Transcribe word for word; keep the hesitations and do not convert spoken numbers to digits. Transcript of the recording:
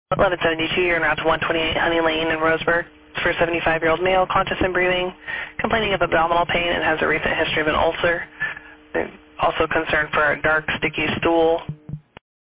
eleven seventy-two, you're now to one twenty-eight Honey Lane in Roseburg. It's for a seventy-five-year-old male, conscious and breathing, complaining of abdominal pain and has a recent history of an ulcer. They're also concerned for a dark, sticky stool.